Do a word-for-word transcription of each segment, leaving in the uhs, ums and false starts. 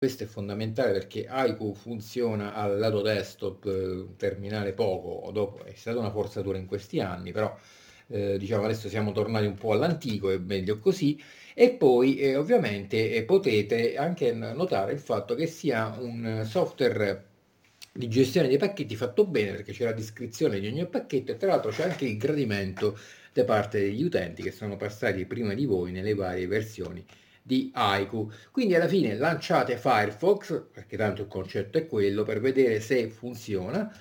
Questo è fondamentale perché Haiku funziona al lato desktop, eh, terminale poco o dopo, è stata una forzatura in questi anni, però eh, diciamo adesso siamo tornati un po' all'antico, è meglio così. E poi eh, ovviamente eh, potete anche n- notare il fatto che sia un software di gestione dei pacchetti fatto bene perché c'è la descrizione di ogni pacchetto e tra l'altro c'è anche il gradimento da parte degli utenti che sono passati prima di voi nelle varie versioni di Haiku. Quindi alla fine lanciate Firefox, perché tanto il concetto è quello, per vedere se funziona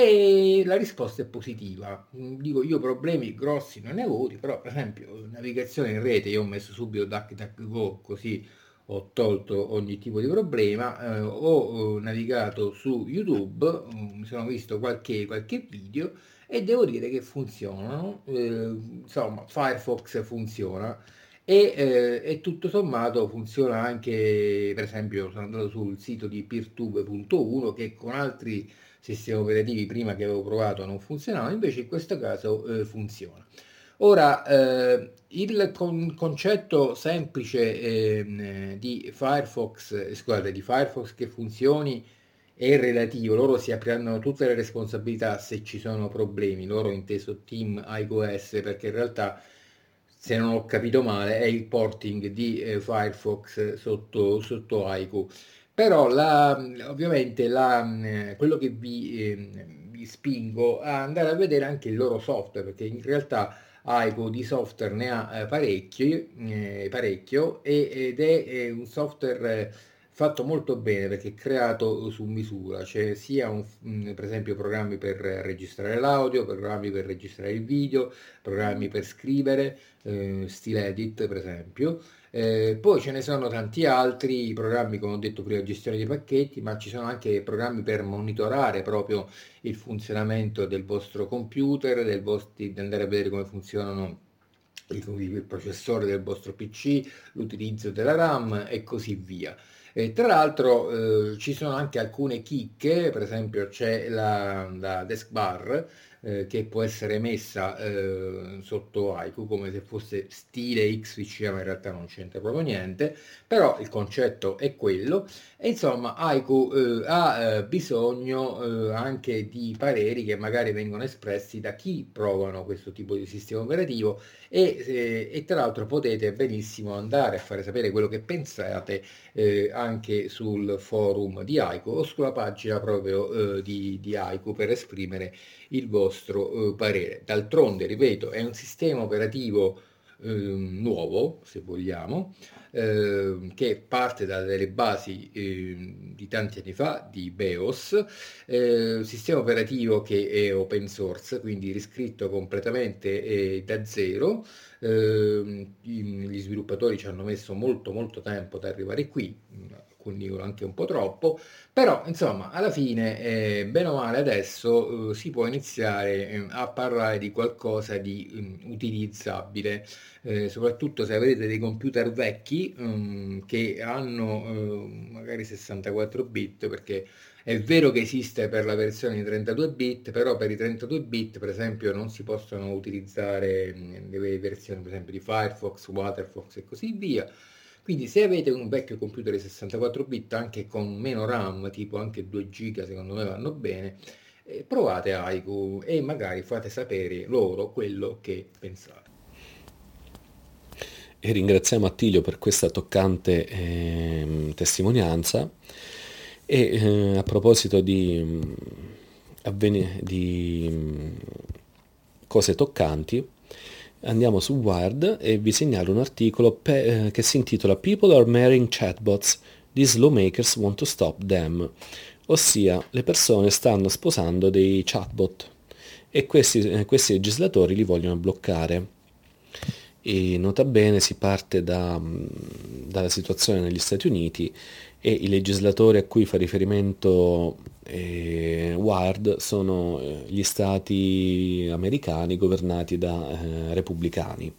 e la risposta è positiva. Mm, Dico, io problemi grossi non ne ho avuti, però per esempio navigazione in rete, io ho messo subito DuckDuckGo così ho tolto ogni tipo di problema, eh, ho eh, navigato su YouTube, mm, mi sono visto qualche, qualche video e devo dire che funzionano, eh, insomma Firefox funziona e, eh, e tutto sommato funziona anche, per esempio, sono andato sul sito di Peertube punto uno che con altri sistemi operativi prima che avevo provato non funzionava, invece in questo caso eh, funziona. Ora, eh, il con- concetto semplice ehm, eh, di Firefox, eh, scusate, di Firefox che funzioni è relativo, loro si apriranno tutte le responsabilità se ci sono problemi, loro inteso team iOS, perché in realtà se non ho capito male, è il porting di eh, Firefox sotto, sotto Haiku. Però la, ovviamente la, mh, quello che vi, ehm, vi spingo a andare a vedere anche il loro software, perché in realtà Haiku di software ne ha eh, parecchi, eh, parecchio e- ed è, eh, un software eh, fatto molto bene perché è creato su misura, c'è sia un, mh, per esempio programmi per registrare l'audio, programmi per registrare il video, programmi per scrivere, eh, stile edit per esempio. Eh, poi ce ne sono tanti altri programmi, come ho detto prima, gestione dei pacchetti, ma ci sono anche programmi per monitorare proprio il funzionamento del vostro computer, del vostro, di andare a vedere come funzionano il, il processore del vostro P C, l'utilizzo della RAM e così via. E tra l'altro eh, ci sono anche alcune chicche, per esempio c'è la, la desk bar eh, che può essere messa eh, sotto Haiku come se fosse stile X V C, ma in realtà non c'entra proprio niente, però il concetto è quello. E insomma, Haiku eh, ha eh, bisogno eh, anche di pareri che magari vengono espressi da chi provano questo tipo di sistema operativo e, eh, e tra l'altro potete benissimo andare a fare sapere quello che pensate eh, anche sul forum di Haiku o sulla pagina proprio eh, di, di Haiku per esprimere il vostro eh, parere. D'altronde, ripeto, è un sistema operativo ehm, nuovo, se vogliamo, ehm, che parte dalle basi ehm, di tanti anni fa di BeOS, eh, sistema operativo che è open source, quindi riscritto completamente eh, da zero. Ehm, gli sviluppatori ci hanno messo molto molto tempo ad arrivare qui, alcuni dicono anche un po' troppo, però insomma alla fine eh, bene o male adesso eh, si può iniziare eh, a parlare di qualcosa di mm, utilizzabile, eh, soprattutto se avete dei computer vecchi mm, che hanno eh, magari sessantaquattro bit, perché è vero che esiste per la versione di trentadue bit, però per i trentadue bit, per esempio, non si possono utilizzare mh, le versioni, per esempio, di Firefox, Waterfox e così via. Quindi se avete un vecchio computer di sessantaquattro bit, anche con meno RAM, tipo anche due giga, secondo me vanno bene, eh, provate Haiku e magari fate sapere loro quello che pensate. E ringraziamo Attilio per questa toccante ehm, testimonianza. E eh, a proposito di, mm, avveni- di mm, cose toccanti, andiamo su Wired e vi segnalo un articolo pe- eh, che si intitola People are marrying chatbots, these lawmakers want to stop them, ossia le persone stanno sposando dei chatbot e questi, eh, questi legislatori li vogliono bloccare. E nota bene si parte da, dalla situazione negli Stati Uniti e i legislatori a cui fa riferimento eh, Ward sono eh, gli stati americani governati da eh, repubblicani.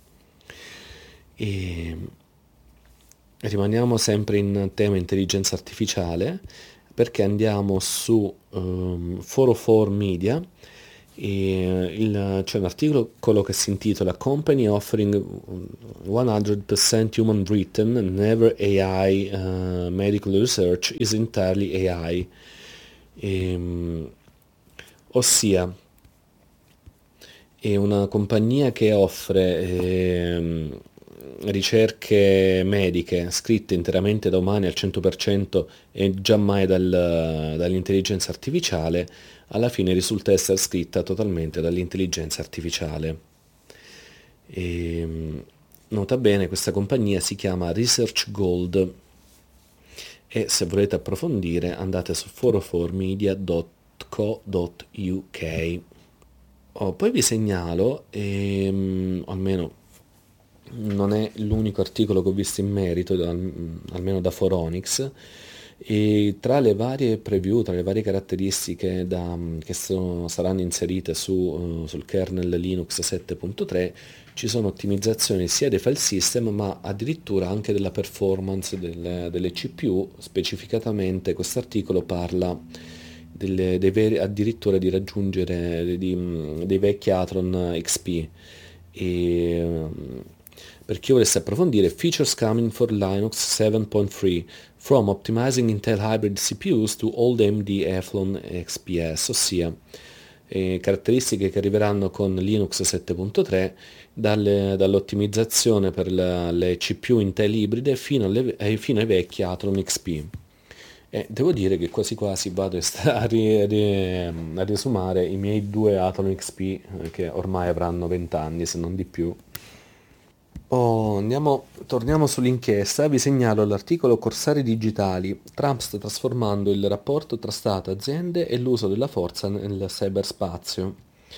E rimaniamo sempre in tema intelligenza artificiale perché andiamo su um, quattro oh quattro Media E il- c'è un articolo che si intitola Company offering one hundred percent human written, never A I, uh, medical research is entirely A I. Ehm, ossia, è una compagnia che offre ehm, ricerche mediche scritte interamente da umani al cento per cento e giammai dal- dall'intelligenza artificiale, alla fine risulta essere scritta totalmente dall'intelligenza artificiale. E, nota bene, questa compagnia si chiama Research Gold e se volete approfondire andate su four oh four media dot co dot u k. Oh, poi vi segnalo, ehm, almeno non è l'unico articolo che ho visto in merito, al- almeno da Foronix, e tra le varie preview, tra le varie caratteristiche da- che sono- saranno inserite su, eh, sul kernel Linux sette punto tre, ci sono ottimizzazioni sia dei file system ma addirittura anche della performance delle, delle C P U. Specificatamente questo articolo parla delle- dei veri- addirittura di raggiungere di- dei vecchi Athlon X P. E, um, per chi volesse approfondire, features coming for Linux seven point three, from optimizing Intel Hybrid C P Us to old A M D Athlon X P S, ossia eh, caratteristiche che arriveranno con Linux sette punto tre, dalle- dall'ottimizzazione per la- le C P U Intel ibride fino, alle- ai, fino ai vecchi Athlon X P. E devo dire che quasi quasi vado a, sta- a ri- ri- a riesumare i miei due Athlon X P, eh, che ormai avranno venti anni, se non di più. Oh, andiamo, torniamo sull'inchiesta, vi segnalo l'articolo Corsari digitali, Trump sta trasformando il rapporto tra Stato, aziende e l'uso della forza nel cyberspazio.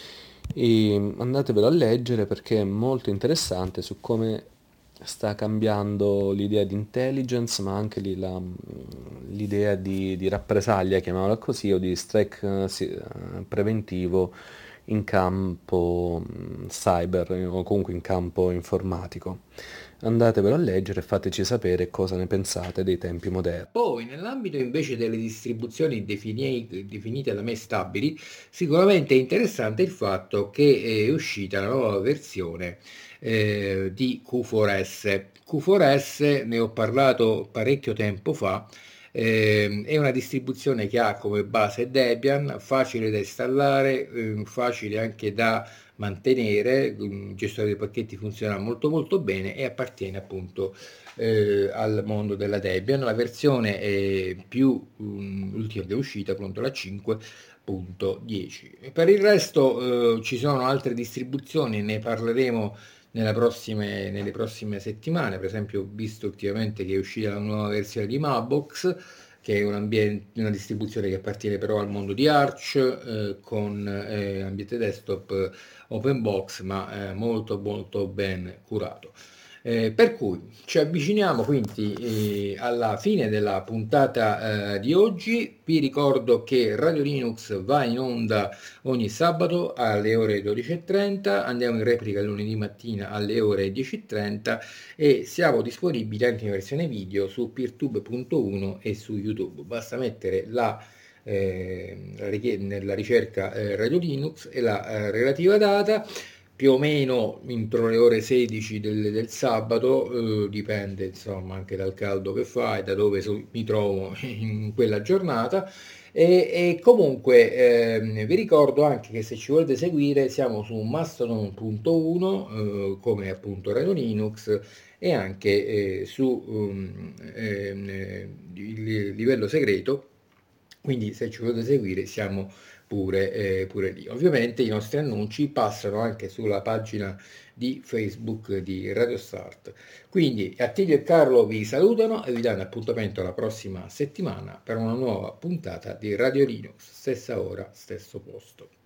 E andatevelo a leggere perché è molto interessante su come sta cambiando l'idea di intelligence, ma anche lì la- l'idea di, di rappresaglia, chiamiamola così, o di strike eh, sì, eh, preventivo in campo mh, cyber eh, o comunque in campo informatico. Andatevelo a leggere e fateci sapere cosa ne pensate dei tempi moderni. Poi, nell'ambito invece delle distribuzioni defini- definite da me stabili, sicuramente è interessante il fatto che è uscita la nuova versione eh, di Q quattro S. Q quattro S ne ho parlato parecchio tempo fa. Ehm, è una distribuzione che ha come base Debian, facile da installare, eh, facile anche da mantenere, il gestore dei pacchetti funziona molto molto bene e appartiene appunto eh, al mondo della Debian. La versione è più um, l'ultima che è uscita, appunto la cinque punto dieci. E per il resto eh, ci sono altre distribuzioni, ne parleremo nelle prossime, nelle prossime settimane. Per esempio, ho visto ultimamente che è uscita la nuova versione di Mabox, che è un ambiente, una distribuzione che appartiene però al mondo di Arch, eh, con eh, ambiente desktop open box, ma eh, molto molto ben curato. Eh, per cui ci avviciniamo quindi eh, alla fine della puntata eh, di oggi. Vi ricordo che Radio Linux va in onda ogni sabato alle ore dodici e trenta, andiamo in replica lunedì mattina alle ore dieci e trenta e siamo disponibili anche in versione video su peertube punto uno e su YouTube. Basta mettere la eh, nella ricerca eh, Radio Linux e la eh, relativa data, più o meno entro le ore sedici del, del sabato, eh, dipende insomma anche dal caldo che fa e da dove so- mi trovo in quella giornata. E, e comunque ehm, vi ricordo anche che se ci volete seguire siamo su mastodon punto uno, eh, come appunto Radio Linux, e anche eh, su um, ehm, eh, il livello segreto, quindi se ci volete seguire siamo pure, eh, pure lì. Ovviamente i nostri annunci passano anche sulla pagina di Facebook di Radio Start. Quindi Attilio e Carlo vi salutano e vi danno appuntamento alla prossima settimana per una nuova puntata di Radio Linux, stessa ora, stesso posto.